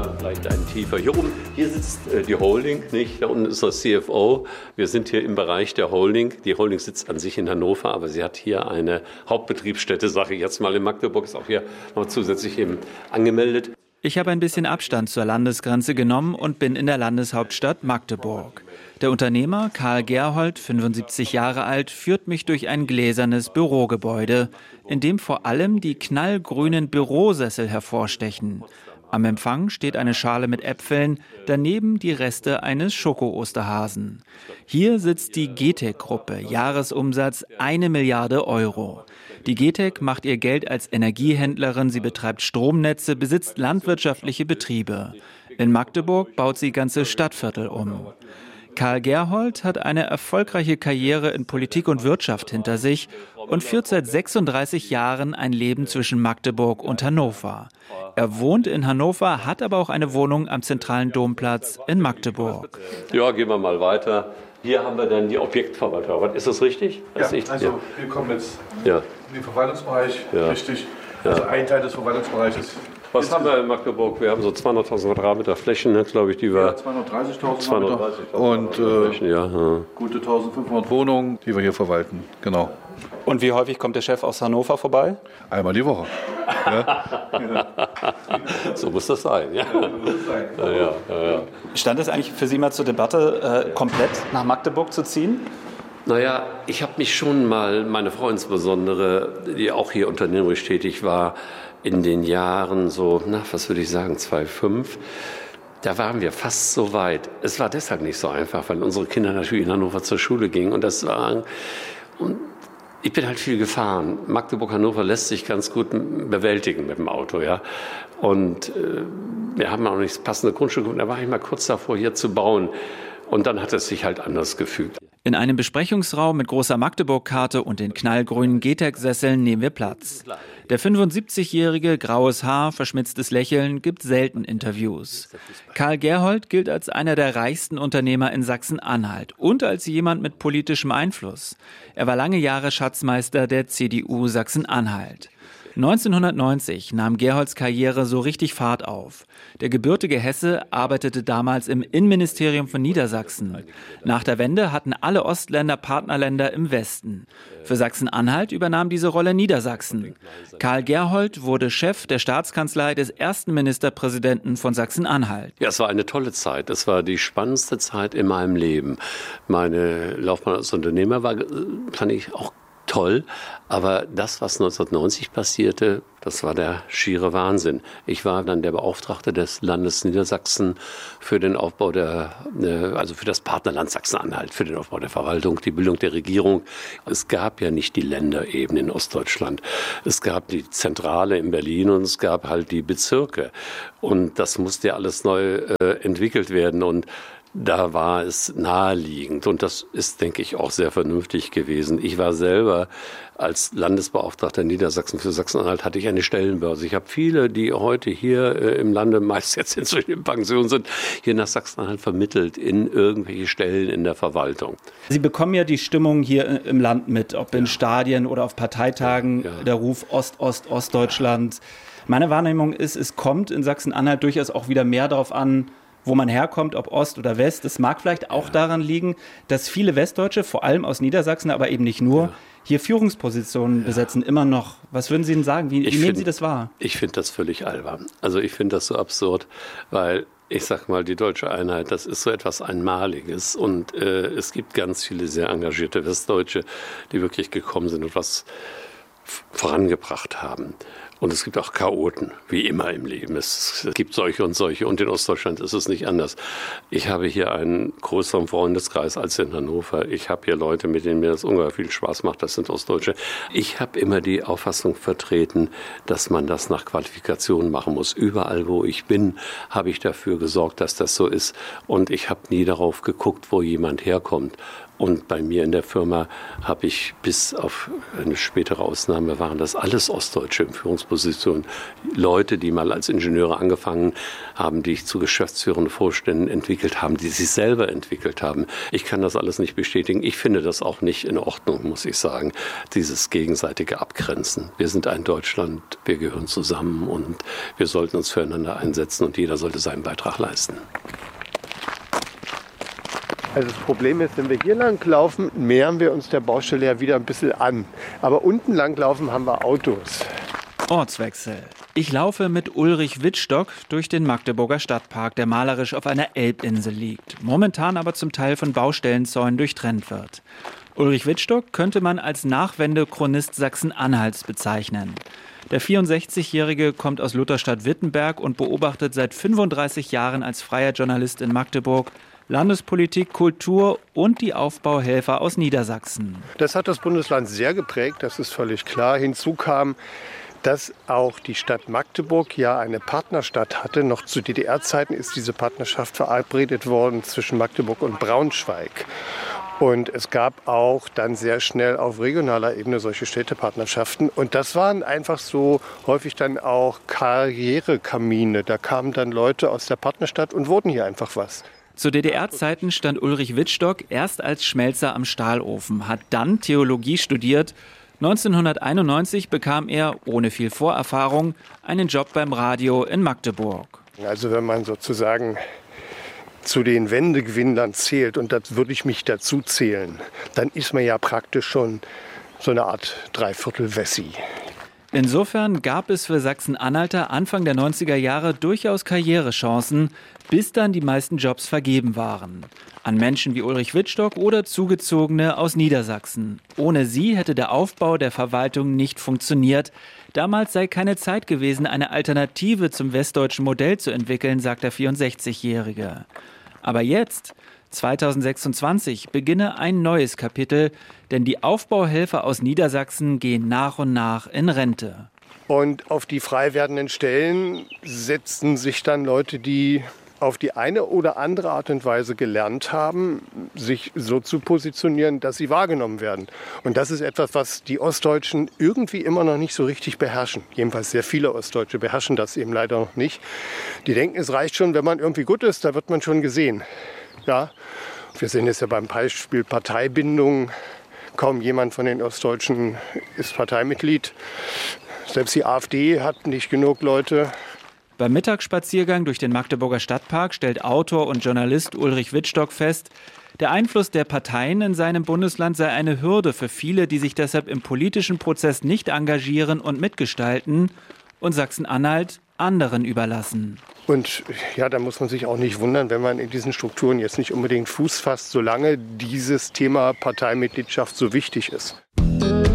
mal vielleicht einen tiefer. Hier oben, hier sitzt die Holding, nicht? Da unten ist das CFO. Wir sind hier im Bereich der Holding. Die Holding sitzt an sich in Hannover, aber sie hat hier eine Hauptbetriebsstätte, sage ich jetzt mal, in Magdeburg, ist auch hier noch zusätzlich eben angemeldet. Ich habe ein bisschen Abstand zur Landesgrenze genommen und bin in der Landeshauptstadt Magdeburg. Der Unternehmer Karl Gerhold, 75 Jahre alt, führt mich durch ein gläsernes Bürogebäude, in dem vor allem die knallgrünen Bürosessel hervorstechen. Am Empfang steht eine Schale mit Äpfeln, daneben die Reste eines Schoko-Osterhasen. Hier sitzt die GETEC-Gruppe, Jahresumsatz 1 Milliarde Euro. Die GETEC macht ihr Geld als Energiehändlerin, sie betreibt Stromnetze, besitzt landwirtschaftliche Betriebe. In Magdeburg baut sie ganze Stadtviertel um. Karl Gerhold hat eine erfolgreiche Karriere in Politik und Wirtschaft hinter sich und führt seit 36 Jahren ein Leben zwischen Magdeburg und Hannover. Er wohnt in Hannover, hat aber auch eine Wohnung am zentralen Domplatz in Magdeburg. Ja, gehen wir mal weiter. Hier haben wir dann die Objektverwaltung. Ist das richtig? Ja, also wir kommen jetzt in den Verwaltungsbereich, richtig. Also ein Teil des Verwaltungsbereiches. Was haben wir in Magdeburg? Wir haben so 200.000 Quadratmeter Flächen, ne, glaube ich, die wir... 230.000 Quadratmeter und gute 1.500 Wohnungen, die wir hier verwalten, genau. Und wie häufig kommt der Chef aus Hannover vorbei? Einmal die Woche. So muss das sein. Ja. Stand es eigentlich für Sie mal zur Debatte, komplett nach Magdeburg zu ziehen? Naja, ich habe mich schon mal, meine Frau insbesondere, die auch hier unternehmerisch tätig war, in den Jahren so, was würde ich sagen, 2005, da waren wir fast so weit. Es war deshalb nicht so einfach, weil unsere Kinder natürlich in Hannover zur Schule gingen und ich bin halt viel gefahren. Magdeburg-Hannover lässt sich ganz gut bewältigen mit dem Auto, ja. Und wir haben auch nicht das passende Grundstück und da war ich mal kurz davor, hier zu bauen. Und dann hat es sich halt anders gefügt. In einem Besprechungsraum mit großer Magdeburg-Karte und den knallgrünen GETEC-Sesseln nehmen wir Platz. Der 75-jährige, graues Haar, verschmitztes Lächeln, gibt selten Interviews. Karl Gerhold gilt als einer der reichsten Unternehmer in Sachsen-Anhalt und als jemand mit politischem Einfluss. Er war lange Jahre Schatzmeister der CDU Sachsen-Anhalt. 1990 nahm Gerholds Karriere so richtig Fahrt auf. Der gebürtige Hesse arbeitete damals im Innenministerium von Niedersachsen. Nach der Wende hatten alle Ostländer Partnerländer im Westen. Für Sachsen-Anhalt übernahm diese Rolle Niedersachsen. Karl Gerhold wurde Chef der Staatskanzlei des ersten Ministerpräsidenten von Sachsen-Anhalt. Ja, es war eine tolle Zeit. Es war die spannendste Zeit in meinem Leben. Meine Laufbahn als Unternehmer fand ich auch toll, aber das, was 1990 passierte, das war der schiere Wahnsinn. Ich war dann der Beauftragte des Landes Niedersachsen für den Aufbau also für das Partnerland Sachsen-Anhalt, für den Aufbau der Verwaltung, die Bildung der Regierung. Es gab ja nicht die Länderebene in Ostdeutschland. Es gab die Zentrale in Berlin und es gab halt die Bezirke. Und das musste ja alles neu entwickelt werden und da war es naheliegend und das ist, denke ich, auch sehr vernünftig gewesen. Ich war selber als Landesbeauftragter in Niedersachsen für Sachsen-Anhalt, hatte ich eine Stellenbörse. Ich habe viele, die heute hier im Lande, meist jetzt inzwischen in Pension sind, hier nach Sachsen-Anhalt vermittelt in irgendwelche Stellen in der Verwaltung. Sie bekommen ja die Stimmung hier im Land mit, ob in Stadien oder auf Parteitagen, der Ruf Ostdeutschland. Meine Wahrnehmung ist, es kommt in Sachsen-Anhalt durchaus auch wieder mehr darauf an, wo man herkommt, ob Ost oder West. Es mag vielleicht auch daran liegen, dass viele Westdeutsche, vor allem aus Niedersachsen, aber eben nicht nur, hier Führungspositionen besetzen, immer noch. Was würden Sie denn sagen? Wie nehmen Sie das wahr? Ich finde das völlig albern. Also ich finde das so absurd, weil ich sag mal, die deutsche Einheit, das ist so etwas Einmaliges und es gibt ganz viele sehr engagierte Westdeutsche, die wirklich gekommen sind und was vorangebracht haben. Und es gibt auch Chaoten, wie immer im Leben. Es gibt solche und solche. Und in Ostdeutschland ist es nicht anders. Ich habe hier einen größeren Freundeskreis als in Hannover. Ich habe hier Leute, mit denen mir das ungeheuer viel Spaß macht. Das sind Ostdeutsche. Ich habe immer die Auffassung vertreten, dass man das nach Qualifikation machen muss. Überall, wo ich bin, habe ich dafür gesorgt, dass das so ist. Und ich habe nie darauf geguckt, wo jemand herkommt. Und bei mir in der Firma habe ich bis auf eine spätere Ausnahme waren das alles Ostdeutsche in Führungspositionen. Leute, die mal als Ingenieure angefangen haben, die ich zu geschäftsführenden Vorständen entwickelt haben, die sich selber entwickelt haben. Ich kann das alles nicht bestätigen. Ich finde das auch nicht in Ordnung, muss ich sagen, dieses gegenseitige Abgrenzen. Wir sind ein Deutschland, wir gehören zusammen und wir sollten uns füreinander einsetzen und jeder sollte seinen Beitrag leisten. Also das Problem ist, wenn wir hier lang laufen, nähern wir uns der Baustelle ja wieder ein bisschen an. Aber unten lang laufen haben wir Autos. Ortswechsel. Ich laufe mit Ulrich Wittstock durch den Magdeburger Stadtpark, der malerisch auf einer Elbinsel liegt, momentan aber zum Teil von Baustellenzäunen durchtrennt wird. Ulrich Wittstock könnte man als Nachwende-Chronist Sachsen-Anhalts bezeichnen. Der 64-Jährige kommt aus Lutherstadt-Wittenberg und beobachtet seit 35 Jahren als freier Journalist in Magdeburg Landespolitik, Kultur und die Aufbauhelfer aus Niedersachsen. Das hat das Bundesland sehr geprägt, das ist völlig klar. Hinzu kam, dass auch die Stadt Magdeburg ja eine Partnerstadt hatte. Noch zu DDR-Zeiten ist diese Partnerschaft verabredet worden zwischen Magdeburg und Braunschweig. Und es gab auch dann sehr schnell auf regionaler Ebene solche Städtepartnerschaften. Und das waren einfach so häufig dann auch Karrierekamine. Da kamen dann Leute aus der Partnerstadt und wurden hier einfach was. Zu DDR-Zeiten stand Ulrich Wittstock erst als Schmelzer am Stahlofen, hat dann Theologie studiert. 1991 bekam er, ohne viel Vorerfahrung, einen Job beim Radio in Magdeburg. Also wenn man sozusagen zu den Wendegewinnern zählt, und das würde ich mich dazu zählen, dann ist man ja praktisch schon so eine Art Dreiviertel-Wessi. Insofern gab es für Sachsen-Anhalter Anfang der 90er Jahre durchaus Karrierechancen, bis dann die meisten Jobs vergeben waren. An Menschen wie Ulrich Wittstock oder Zugezogene aus Niedersachsen. Ohne sie hätte der Aufbau der Verwaltung nicht funktioniert. Damals sei keine Zeit gewesen, eine Alternative zum westdeutschen Modell zu entwickeln, sagt der 64-Jährige. Aber jetzt, 2026, beginne ein neues Kapitel, denn die Aufbauhelfer aus Niedersachsen gehen nach und nach in Rente. Und auf die frei werdenden Stellen setzen sich dann Leute, die auf die eine oder andere Art und Weise gelernt haben, sich so zu positionieren, dass sie wahrgenommen werden. Und das ist etwas, was die Ostdeutschen irgendwie immer noch nicht so richtig beherrschen. Jedenfalls sehr viele Ostdeutsche beherrschen das eben leider noch nicht. Die denken, es reicht schon, wenn man irgendwie gut ist, da wird man schon gesehen. Ja, wir sehen es ja beim Beispiel Parteibindung. Kaum jemand von den Ostdeutschen ist Parteimitglied. Selbst die AfD hat nicht genug Leute. Beim Mittagsspaziergang durch den Magdeburger Stadtpark stellt Autor und Journalist Ulrich Wittstock fest, der Einfluss der Parteien in seinem Bundesland sei eine Hürde für viele, die sich deshalb im politischen Prozess nicht engagieren und mitgestalten und Sachsen-Anhalt anderen überlassen. Und ja, da muss man sich auch nicht wundern, wenn man in diesen Strukturen jetzt nicht unbedingt Fuß fasst, solange dieses Thema Parteimitgliedschaft so wichtig ist.